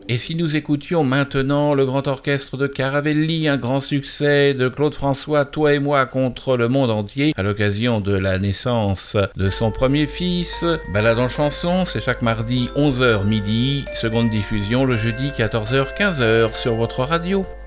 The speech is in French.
Et si nous écoutions maintenant le grand orchestre de Caravelli, un grand succès de Claude François, Toi et moi contre le monde entier, à l'occasion de la naissance de son premier fils. Balade en chanson, c'est chaque mardi 11h midi, seconde diffusion le jeudi 14h-15h sur votre radio.